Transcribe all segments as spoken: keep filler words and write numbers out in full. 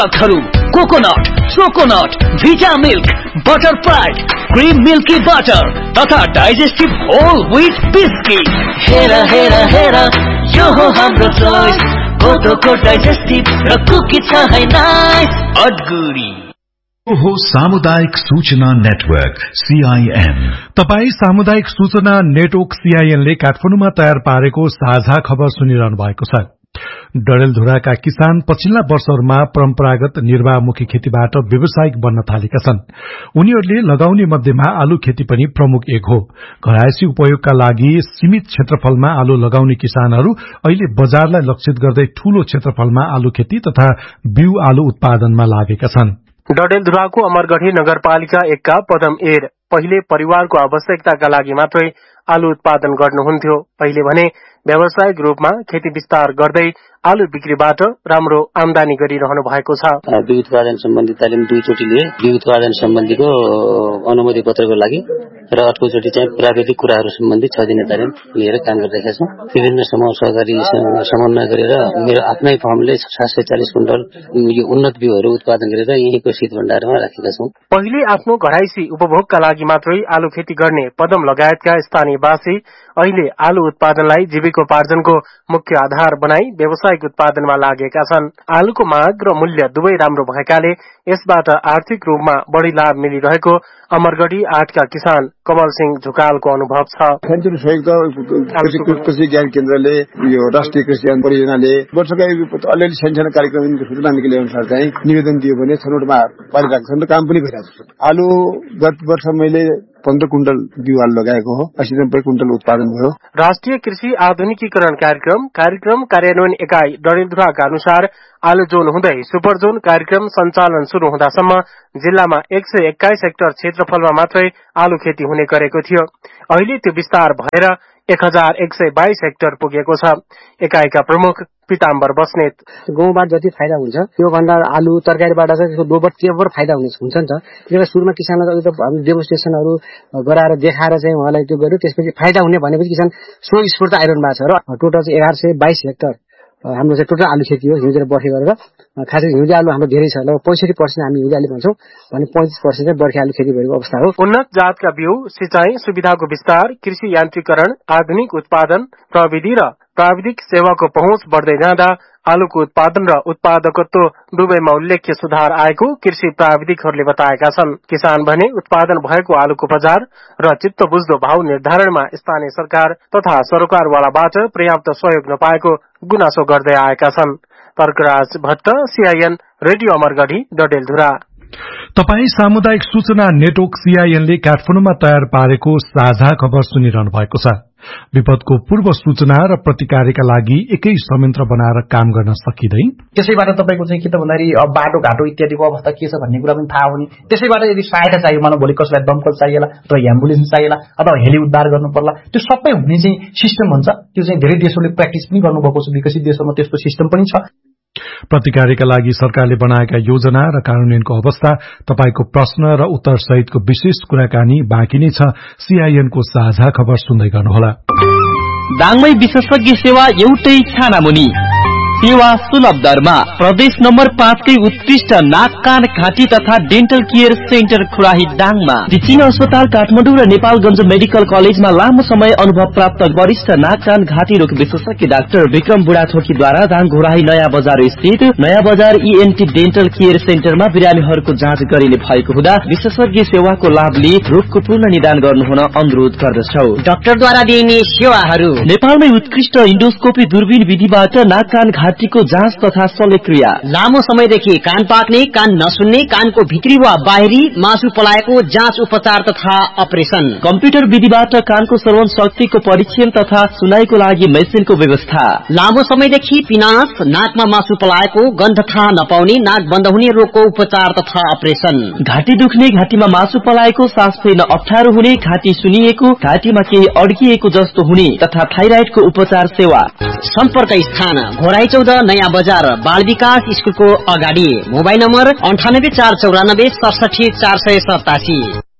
Coconut, चोकोनट, भिटा milk, butter fried, cream milky butter तथा digestive whole wheat biscuit. हेर हेर हेर यो हो हाम्रो चोइस, कोटोको डाइजेस्टिभ र कुकी छ है नाइस अडगुडी। हो सामुदायिक सूचना नेटवर्क सीआईएन। तपाई सामुदायिक सूचना नेटवर्क सीआईएन ले काठमाडौँमा तयार पारेको साझा खबर सुनिरहनु भएको छ। डडेलधुराका किसान पछिल्ला वर्षहरूमा परम्परागत निर्वाहमुखी खेतीबाट व्यावसायिक बन्न थालेका छन्। उनीहरूले लगाउने मध्येमा आलु खेती पनि प्रमुख एक हो। घरायसी उपयोगका लागि सीमित क्षेत्रफलमा आलु लगाउने किसानहरू अहिले बजारलाई लक्षित गर्दै ठूलो क्षेत्रफलमा आलु खेती तथा बिउ आलु उत्पादनमा लागेका छन्। डडेलधुराको अमरगढी नगरपालिका एकका पदम एर पहिले परिवारको आवश्यकताका लागि मात्रै आलु उत्पादन गर्नुहुन्थ्यो। पहिले भने व्यावसायिक रूपमा खेती विस्तार गर्दै आलु बिक्रीबाट राम्रो आमदानी गरिरहनु भएको छ। बिउ उत्पादन सम्बन्धी तालिम दुईचोटि लिए। बिउ उत्पादन सम्बन्धीको अनुमति पत्रको लागि र अर्कोचोटि चाहिँ प्राविधिक कुराहरू सम्बन्धी छ दिने तालिम लिएर काम गरिरहेका छौँ। विभिन्न समूह सहकारी समन्वय गरेर मेरो आफ्नै फर्मले सात सय चालिस कुइन्टल यो उन्नत बिउहरू उत्पादन गरेर यहीँको शीत भण्डारमा राखेका छौँ। पहिले आफ्नो घरायसी उपभोगका लागि मात्रै आलु खेती गर्ने पदम लगायतका स्थानीयवासी अहिले आलु उत्पादनलाई जीविकोपार्जनको मुख्य आधार बनाई व्यावसायिक उत्पादनमा लागेका छन्। आलुको माग र मूल्य दुवै राम्रो भएकाले यसबाट आर्थिक रूपमा बढ़ी लाभ मिलिरहेको अमरगढी आठका किसान कमल सिंह झुकालको अनुभव छ। कृषि ज्ञान केन्द्रले यो राष्ट्रिय कृषि परियोजनाले वर्षकै अलिअलि सानो कार्यक्रम सूचना निकाले अनुसार चाहिँ निवेदन दियो भने छनौटमा पारिरहेको छ र काम पनि भइरहेको छ। आलु गत वर्ष मैले पन्ध्र कुइन्टल बिउ आलु लगाएको हो, अस्सी नब्बे कुइन्टल उत्पादन भयो। राष्ट्रिय कृषि आधुनिकीकरण कार्यक्रम कार्यक्रम कार्यान्वयन एकाइ डडेलधुराका अनुसार आलु जोन हुँदै सुपर जोन कार्यक्रम सञ्चालन शुरू हुँदासम्म जिल्लामा एक सय एक्काइस हेक्टर क्षेत्रफलमा मात्रै आलु खेती हुने गरेको थियो। अहिले त्यो विस्तार भएर एक हजार एक सय बाइस हेक्टर पुगेको छ। एकाइका प्रमुख पिताम्बर बस्नेत गहुँबाट जति फाइदा हुन्छ त्यो भन्दा आलु तरकारीबाट चाहिँ त्यसको दोबर तेबर फाइदा हुन्छ हुन्छ नि त। त्यसले सुरुमा किसानलाई त हामी डेमोन्स्ट्रेसनहरू गराएर देखाएर चाहिँ उहाँलाई त्यो गर्यो। त्यसपछि फाइदा हुने भनेपछि किसान स्वस्फूर्त आइरहनु भएको छ र टोटल चाहिँ एघार सय बाइस हेक्टर हाम्रो चाहिँ टोटल आलु खेती हो हिउँदे बर्खे गरेर। खास गरी हिउँदे आलु हाम्रो धेरै छ, लगभग पैंसठी पर्सेन्ट हामी हिउँदे आलु भन्छौँ भने पैंतिस पर्सेन्ट चाहिँ बर्खे आलु खेती भएको अवस्था हो। उन्नत जातका बिउ, सिंचाई सुविधाको विस्तार, कृषि यान्त्रिकरण, आधुनिक उत्पादन प्रविधि र प्राविधिक सेवाको पहुँच बढ़दै जाँदा आलुको उत्पादन र उत्पादकत्व दुवैमा उल्लेख्य सुधार आएको कृषि प्राविधिकहरूले बताएका छन्। किसान भने उत्पादन भएको आलुको बजार र चित्त बुझ्दो भाव निर्धारणमा स्थानीय सरकार तथा सरकारवालाबाट पर्याप्त सहयोग नपाएको गुनासो गर्दै आएका छन्। Tarkaraj Bhatt, CIN radio Amargadhi, Dadeldhura. तपाई सामुदायिक सूचना नेटवर्क सीआईएन ले काठमाडौँमा तयार पारेको साझा खबर सुनिरहनु भएको छ। विपदको पूर्व सूचना र प्रतिकारका लागि एकै संयन्त्र बनाएर काम गर्न सकिँदैन। त्यसैबाट तपाईको चाहिँ के त भन्दाखेरि अब बाटो घाटो इत्यादिको अवस्था के छ भन्ने कुरा पनि थाहा हुने। त्यसैबाट यदि सहायता चाहियो, मानव भोलि कसैलाई दमकल चाहिएला अथवा एम्बुलेन्स चाहिएला अथवा हेली उद्धार गर्नु पर्ला, त्यो सबै हुने चाहिँ सिस्टम हुन्छ। त्यो चाहिँ धेरै देशहरूले प्र्याक्टिस पनि गर्नुभएको छ, विकसित देशहरूमा त्यस्तो सिस्टम पनि छ। प्रतिकारका लागि सरकारले बनाएका योजना र कार्यान्वयनको अवस्था, तपाईको प्रश्न र उत्तर सहितको विशेष कुराकानी बाँकी नै छ। सीआईएनको साझा खबर सुन्दै गर्नुहोला। दाङमै विशेषज्ञ सेवा एउटै छानामुनि, सेवा सुलभ दरमा, प्रदेश नम्बर पाँचकै उत्कृष्ट नाक कान घाँटी तथा डेन्टल केयर सेन्टर खुराही दाङमा। टिचिङ अस्पताल काठमाडौँ र नेपालगञ्ज मेडिकल कलेजमा लामो समय अनुभव प्राप्त वरिष्ठ नाक कान घाँटी रोग विशेषज्ञ डाक्टर विक्रम बुढाथोकीद्वारा दाङ घोराही नयाँ बजार स्थित नयाँ बजार ईएनटी डेन्टल केयर सेन्टरमा बिरामीहरूको जाँच गरिने भएको हुँदा विशेषज्ञ सेवाको लाभ लिई रोगको पूर्ण निदान गर्नुहुन अनुरोध गर्दछौ। डाक्टरद्वारा दिइने सेवाहरू: नेपालमै उत्कृष्ट इन्डोस्कोपी दूरबीन विधिबाट नाक कान घाँटीको जाँच तथा शल्यक्रिया, लामो समयदेखि कान पाक्ने, कान नसुन्ने, कानको भित्री वा बाहिरी मासु पलाएको जाँच उपचार तथा अपरेशन, कम्प्युटर विधिबाट कानको श्रवण शक्तिको परीक्षण तथा सुनाईको लागि मेसिनको व्यवस्था, लामो समयदेखि पिनास, नाकमा मासु पलाएको, गन्ध थाहा नपाउने, नाक बन्द हुने रोगको उपचार तथा अपरेशन, घाँटी दुख्ने, घाँटीमा मासु पलाएको, सास फेर्न अप्ठ्यारो हुने, घाँटी सुनिएको, घाँटीमा केही अड्किएको जस्तो हुने तथा थाइराइडको उपचार सेवा। सम्पर्क स्थान घोराई चौध नयाँ बजार बाल विकास स्कुलको अगाडि। मोबाइल नम्बर अन्ठानब्बे चार चौरानब्बे सडसठी चार सय सतासी।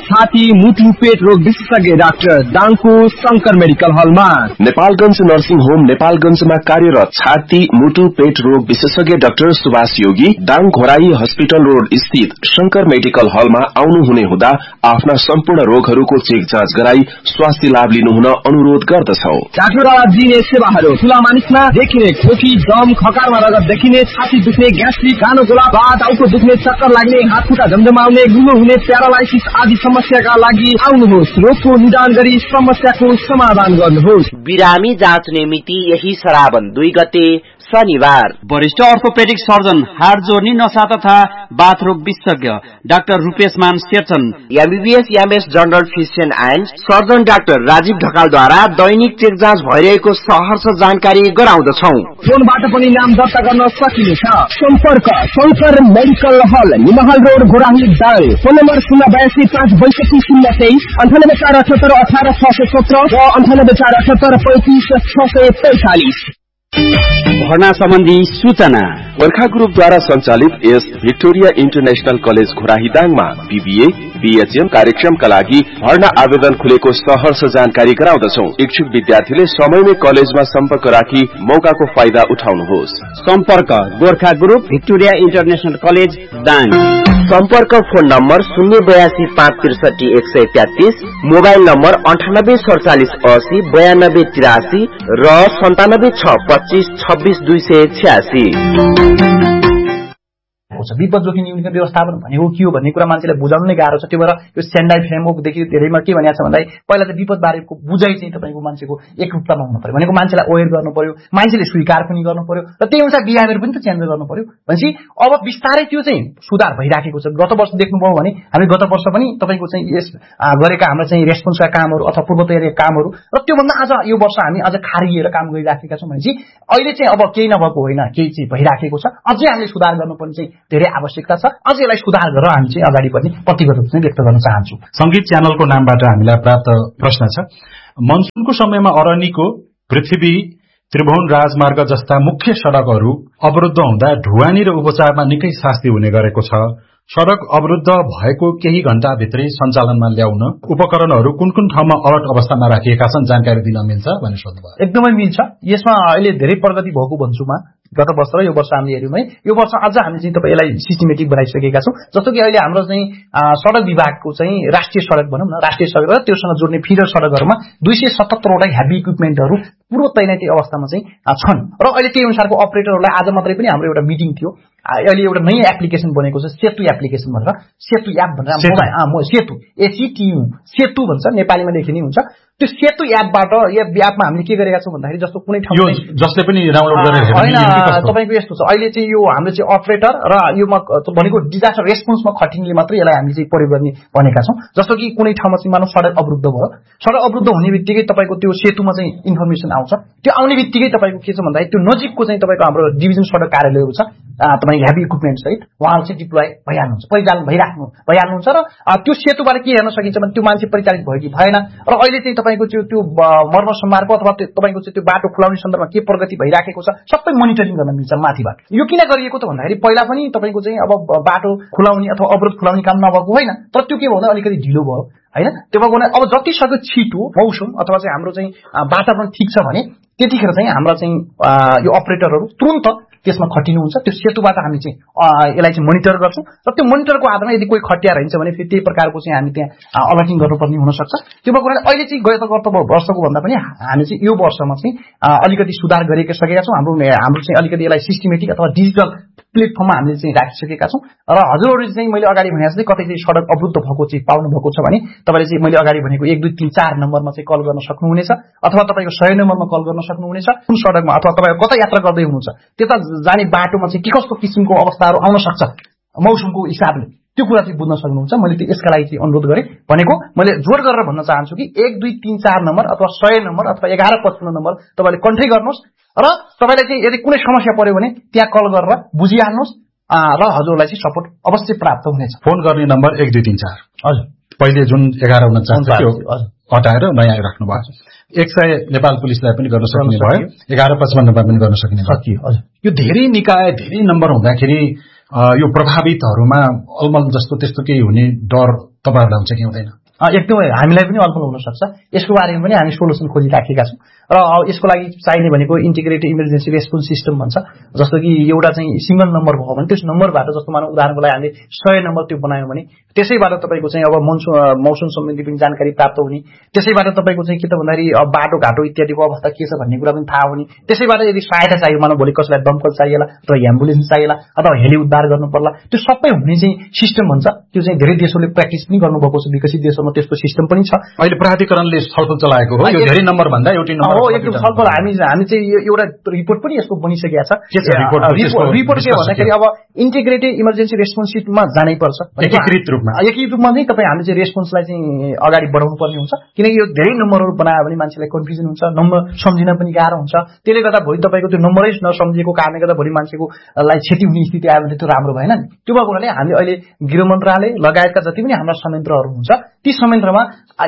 छाती मुटु पेट रोग विशेषज्ञ डाक्टर दाङको शंकर मेडिकल हलमा। नेपालगञ्ज नर्सिङ होम नेपालगञ्जमा कार्यरत छाती मुटु पेट रोग विशेषज्ञ डाक्टर सुभाष योगी दाङ घोराई हस्पिटल रोड स्थित शंकर मेडिकल हलमा आउनु हुने हुँदा आफ्ना सम्पूर्ण रोगहरूको चेक जाँच गराई स्वास्थ्य लाभ लिनुहुन अनुरोध गर्दछौ। डाक्टरद्वारा दिइने सेवाहरू ठूला मानिसमा देखिने खोकी दम खकारमा रगत देखिने छाती दुख्ने ग्यास्ट्रिक कानो गोला टाउको दुख्ने चक्कर लाग्ने हात खुट्टा झमझमाउने गुलो हुने प्यारालाइसिस आदि समस्याका लागि आउनुहोस्। रोगको निदान गरी समस्याको समाधान गर्नुहोस्। बिरामी जाँच्ने मिति यही श्रावण दुई गते शनिबार। वरिष्ठ अर्थोपेडिक सर्जन हाड जोर्नी नसा तथा बाथरोग विशेषज्ञ doctor रूपेशमान Sherchan MBBS MS general physician and surgeon doctor Rajiv ढकालद्वारा Dainik check जाँच भइरहेको सहर्ष जानकारी गराउँदछौ। फोनबाट पनि नाम दर्ता गर्न सकिनेछ। सम्पर्क शंकर मेडिकल हल निमहल road Ghorahi Dang. Phone number शून्य बयासी पाँच बैसठी शून्य तेइस अन्ठानब्बे चार अठहत्तर अठार छ सय सत्र र अन्ठानब्बे चार अठहत्तर पैंतिस छ सय पैंतालिस। भर्ना सम्बन्धी सूचना वर्खा ग्रुपद्वारा सञ्चालित यस Victoria international college घोराहीदाङमा BBA BHM कार्यक्रमका लागि भर्ना आवेदन खुलेको सहर्ष जानकारी गराउँदछौ। इच्छुक विद्यार्थीले समयमै कलेजमा सम्पर्क राखी मौकाको फाइदा उठाउनुहोस्। सम्पर्क Gorkha group Victoria international college Dang. सम्पर्क फोन नम्बर शून्य बयासी पाँच त्रिसठी एक सय तेत्तीस, मोबाइल नम्बर अन्ठानब्बे सडचालिस अस्सी बयानब्बे तिरासी र सन्तानब्बे छ पच्चीस छब्बीस दुई सय छ्यासी। विपद जोखिम न्यूनीकरण व्यवस्थापन भनेको के हो भन्ने कुरा मान्छेलाई बुझाउनु नै गाह्रो छ। त्यो भएर यो सेन्डाई फ्रेमवर्कदेखि धेरैमा के भनेको छ भन्दा पहिला त विपद बारेको बुझाइ चाहिँ तपाईँको मान्छेको एकरूपतामा हुनु पर्यो। भनेको मान्छेलाई अवेर गर्नु पर्यो, मान्छेले स्वीकार पनि गर्नु पर्यो र त्यही अनुसार बिहेभियर पनि त चेन्ज गर्नु पर्यो। भनेपछि अब बिस्तारै त्यो चाहिँ सुधार भइराखेको छ। गत वर्ष देख्नुभयो भने हामी गत वर्ष पनि तपाईँको चाहिँ यस गरेका हाम्रो चाहिँ रेस्पोन्सका कामहरू अथवा पूर्व तयारीका कामहरू र त्योभन्दा आज यो वर्ष हामी अझ खारिएर काम गरिराखेका छौँ। भनेपछि अहिले चाहिँ अब केही नभएको होइन, केही चाहिँ भइराखेको छ। अझै हामीले सुधार गर्नुपर्ने चाहिँ धेरै आवश्यकता छ। अझै यसलाई सुधार गरेर हामी चाहिँ अगाडि बढ्ने प्रतिबद्धता चाहिँ व्यक्त गर्न चाहन्छु। संगीत च्यानलको नामबाट हामीलाई प्राप्त प्रश्न छ। मनसुनको समयमा अरनीको पृथ्वी त्रिभुवन राजमार्ग जस्ता मुख्य सड़कहरू अवरुद्ध हुँदा ढुवानी र उपचारमा निकै शास्ति हुने गरेको छ। सड़क अवरुद्ध भएको केही घण्टा भित्रै सञ्चालनमा ल्याउन उपकरणहरू कुन कुन ठाउँमा अलर्ट अवस्थामा राखिएका छन्, जानकारी दिन मिल्छ भन्ने सोध्नुभयो। एकदमै मिल्छ। यसमा अहिले धेरै प्रगति भएको भन्छु म। गत वर्ष र यो वर्ष हामीले हेर्यौँ है, यो वर्ष अझ हामी चाहिँ तपाईँ यसलाई सिस्टमेटिक बनाइसकेका छौँ। जस्तो कि अहिले हाम्रो चाहिँ सड़क विभागको चाहिँ राष्ट्रिय सड़क भनौँ न, राष्ट्रिय सड़क र त्योसँग जोड्ने फिडर सड़कहरूमा दुई सय सतहत्तरवटा हेभी इक्विपमेन्टहरू पूर्व तैनाती अवस्थामा चाहिँ छन् र अहिले त्यही अनुसारको अपरेटरहरूलाई आज मात्रै पनि हाम्रो एउटा मिटिङ थियो। अहिले एउटा नयाँ एप्लिकेसन बनेको छ सेतु एप्लिकेसन भनेर, सेतु एप भनेर मोबाइल सेतु एसिटियु सेतु भन्छ, नेपालीमा लेखिने हुन्छ। त्यो सेतु एपबाट यो एपमा हामीले के गरेका छौँ भन्दाखेरि जस्तो कुनै ठाउँमा जसले पनि डाउनलोड गरेर होइन तपाईँको यस्तो छ। अहिले चाहिँ यो हाम्रो चाहिँ अपरेटर र यो भनेको डिजास्टर रेस्पोन्समा खटिनेले मात्रै यसलाई हामीले चाहिँ प्रयोग गर्ने भनेका छौँ। जस्तो कि कुनै ठाउँमा चाहिँ मानव सडक अवरुद्ध भयो, सडक अवरुद्ध हुने बित्तिकै तपाईँको त्यो सेतुमा चाहिँ इन्फर्मेसन आउँछ। त्यो आउने बित्तिकै तपाईँको के छ भन्दाखेरि त्यो नजिकको चाहिँ तपाईँको हाम्रो डिभिजन सडक कार्यालयहरू छ, तपाईँ हेभी इक्विपमेन्ट सहित उहाँहरू चाहिँ डिप्लोय भइहाल्नुहुन्छ, परिचालन भइराख्नु भइहाल्नुहुन्छ र त्यो सेतुबाट के हेर्न सकिन्छ भने त्यो मान्छे परिचालित भयो कि भएन र अहिले चाहिँ तपाईँको त्यो त्यो मर्मसम्मारको अथवा तपाईँको चाहिँ त्यो बाटो खुलाउने सन्दर्भमा के प्रगति भइराखेको छ सबै मोनिटरिङ गर्न मिल्छ माथिबाट। यो किन गरिएको त भन्दाखेरि पहिला पनि तपाईँको चाहिँ अब बाटो खुलाउने अथवा अवरोध खुलाउने काम नभएको होइन, तर त्यो के भयो भने अलिकति ढिलो भयो होइन। त्यो भएको अब जति सक्यो छिटो मौसम अथवा चाहिँ हाम्रो चाहिँ वातावरण ठिक छ भने त्यतिखेर चाहिँ हाम्रो चाहिँ यो अपरेटरहरू तुरन्त त्यसमा खटिनुहुन्छ। त्यो सेतुबाट हामी चाहिँ यसलाई चाहिँ मोनिटर गर्छौँ र त्यो मोनिटरको आधारमा यदि कोही खटिया रहन्छ भने फेरि त्यही प्रकारको चाहिँ हामी त्यहाँ अलर्टिङ गर्नुपर्ने हुनसक्छ। त्यो भएको कारण अहिले चाहिँ गत गत वर्षको भन्दा पनि हामी चाहिँ यो वर्षमा चाहिँ अलिकति सुधार गरेका सकेका छौँ। हाम्रो हाम्रो चाहिँ अलिकति यसलाई सिस्टमेटिक अथवा डिजिटल प्लेटफर्ममा हामीले चाहिँ राखिसकेका छौँ र हजुरहरू चाहिँ मैले अगाडि भने जस्तै कतै चाहिँ सडक अवरुद्ध भएको चाहिँ पाउनु भएको छ भने तपाईँले चाहिँ मैले अगाडि भनेको एक दुई तिन चार नम्बरमा चाहिँ कल गर्न सक्नुहुनेछ अथवा तपाईँको सय नम्बरमा कल गर्न सक्नुहुनेछ। कुन सडकमा अथवा तपाईँ कता यात्रा गर्दै हुनुहुन्छ त्यता जाने बाटोमा चाहिँ के कस्तो किसिमको अवस्थाहरू आउन सक्छ मौसमको हिसाबले त्यो कुरा चाहिँ बुझ्न सक्नुहुन्छ। मैले त्यो यसका लागि चाहिँ अनुरोध गरेँ। भनेको मैले जोड गरेर भन्न चाहन्छु कि एक दुई तिन चार नम्बर अथवा सय नम्बर अथवा एघार पचपन्न नम्बर तपाईँले कन्ट्री गर्नुहोस् र तपाईँलाई चाहिँ यदि कुनै समस्या पर्यो भने त्यहाँ कल गरेर बुझिहाल्नुहोस् र हजुरलाई चाहिँ सपोर्ट अवश्य प्राप्त हुनेछ। फोन गर्ने नम्बर एक दुई तिन चार हजुर पहिले जुन एघार उन्चास थियो हटाएर नयाँ राख्नु भएको एक सय नेपाल पुलिसलाई पनि गर्न सक्ने भयो, एघार पचपन्नमा पनि गर्न सकिने भयो। यो धेरै निकाय धेरै नम्बर हुँदाखेरि यो प्रभावितहरूमा अलमल जस्तो त्यस्तो केही हुने डर तपाईँहरूलाई हुन्छ कि हुँदैन? एकदमै हामीलाई पनि अल्पल हुन सक्छ। यसको बारेमा पनि हामी सोलुसन खोजिराखेका छौँ र यसको लागि चाहिने भनेको इन्टिग्रेटेड इमर्जेन्सी रेस्पोन्स सिस्टम भन्छ। जस्तो कि एउटा चाहिँ सिंगल नम्बर भयो भने त्यस नम्बरबाट जस्तो मानव उदाहरणको लागि हामीले सय नम्बर त्यो बनायौँ भने त्यसैबाट तपाईँको चाहिँ अब मनसुन मौसम सम्बन्धी पनि जानकारी प्राप्त हुने, त्यसैबाट तपाईँको चाहिँ के त भन्दाखेरि बाटो घाटो इत्यादिको अवस्था के छ भन्ने कुरा पनि थाहा हुने, त्यसैबाट यदि सहायता चाहियो मानव भोलि कसैलाई दमकल चाहिएला अथवा एम्बुलेन्स चाहिएला अथवा हेली उद्धार गर्नु पर्ला, त्यो सबै हुने चाहिँ सिस्टम भन्छ। त्यो चाहिँ धेरै देशहरूले प्र्याक्टिस पनि गर्नुभएको छ, विकसित देशहरूमा त्यसको सिस्टम पनि छ। अहिले प्राधिकरणले छलफल चलाएको हो, यो धेरै नम्बर भन्दा एउटै नम्बर हो। एकदम छलफल हामी हामी चाहिँ एउटा रिपोर्ट पनि यसको बनिसकेको छ। रिपोर्ट के भन्दाखेरि अब इन्टिग्रेटेड इमर्जेन्सी रेस्पोन्समा जानै पर्छ एकीकृत रूपमा। एकीकृत रूपमा चाहिँ तपाईँ हामीले चाहिँ रेस्पोन्सलाई चाहिँ अगाडि बढाउनु पर्ने हुन्छ, किनकि यो धेरै नम्बरहरू बनायो भने मान्छेलाई कन्फ्युजन हुन्छ, नम्बर सम्झिन पनि गाह्रो हुन्छ। त्यसले गर्दा भोलि तपाईँको त्यो नम्बरै नसम्झिएको कारणले गर्दा भोलि मान्छेको लाई क्षति हुने स्थिति आयो भने त्यो राम्रो भएन नि। त्यो भएको हुनाले हामी अहिले गृह मन्त्रालय लगायतका जति पनि हाम्रा संयन्त्रहरू हुन्छ ती संयन्त्रमा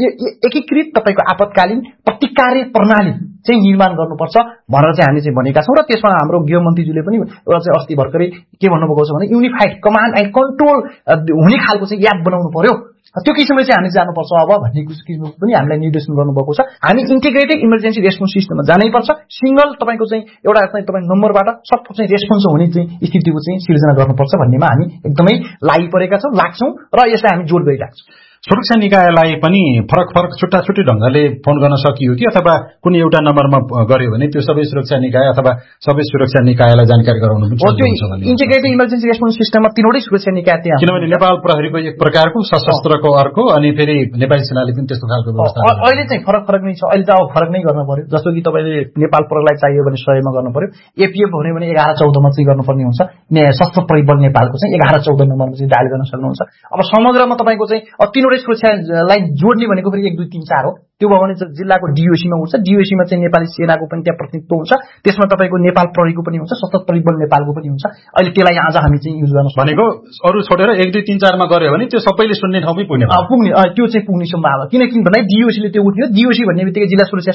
एकीकृत तपाईँको आपतकालीन प्रतिकार्य प्रणाली चाहिँ निर्माण गर्नुपर्छ भनेर चाहिँ हामी चाहिँ भनेका छौँ। र त्यसमा हाम्रो गृहमन्त्रीज्यूले पनि एउटा चाहिँ अस्ति भर्खरै के भन्नुभएको छ भने युनिफाइड कमान्ड एन्ड कन्ट्रोल हुने खालको चाहिँ याद बनाउनु पर्यो, त्यो किसिमले चाहिँ हामी जानुपर्छ अब भन्ने किसिमको पनि हामीलाई निर्देशन गर्नुभएको छ। हामी इन्टिग्रेटेड इमर्जेन्सी रेस्पोन्स सिस्टममा जानै पर्छ। सिंगल तपाईँको चाहिँ एउटा चाहिँ तपाईँ नम्बरबाट सबको चाहिँ रेस्पोन्स हुने चाहिँ स्थितिको चाहिँ सिर्जना गर्नुपर्छ भन्नेमा हामी एकदमै लागिपरेका छौँ, लाग्छौँ र यसलाई हामी जोड गरिरहेको छौँ। सुरक्षा निकायलाई पनि फरक फरक छुट्टा छुट्टै ढंगले फोन गर्न सकियो कि अथवा कुनै एउटा नम्बरमा गर्यो भने त्यो सबै सुरक्षा निकाय अथवा सबै सुरक्षा निकायलाई जानकारी गराउनु पनि सक्नुहुन्छ भने इन्टिग्रेटेड इमर्जेन्सी रेस्पोन्स सिस्टममा तीनवटै सुरक्षा निकाय त्यहाँ, किनभने नेपाल प्रहरीको एक प्रकारको सशस्त्रको अर्को अनि फेरि नेपाली सेनाले पनि त्यस्तो खालको व्यवस्था अहिले चाहिँ फरक फरक नै छ। अहिले त अब फरक नै गर्न पर्यो। जस्तो कि तपाईँले नेपाल प्रहरीलाई चाहियो भने सयमा गर्नु पर्यो, एपीएफ हुने भने एघार चौधमा चाहिँ गर्नुपर्ने हुन्छ, सशस्त्र परिबल नेपालको चाहिँ एघार चौध नम्बरमा चाहिँ डायल गर्न सक्नुहुन्छ। अब समग्रमा तपाईँको चाहिँ तीनवटै सुरक्षालाई जोड्ने भनेको फेरि एक दुई तीन चार हो। त्यो भयो भने जिल्लाको डिओसीमा हुन्छ, डिओसीमा चाहिँ नेपाली सेनाको पनि त्यहाँ प्रतिनिधित्व हुन्छ, त्यसमा तपाईँको नेपाल प्रहरीको पनि हुन्छ, सशस्त्र परिबल नेपालको पनि हुन्छ। अहिले त्यसलाई आज हामी चाहिँ युज गर्न भनेको अरू छोडेर एक दुई तीन चारमा गऱ्यो भने त्यो सबैले सुन्ने ठाउँमै पुग्ने पुग्ने त्यो चाहिँ पुग्ने सम्भावना, किनकि भन्दा डिओसीले त्यो उठ्यो। डिओसी भन्ने बित्तिकै जिल्ला सुरक्षा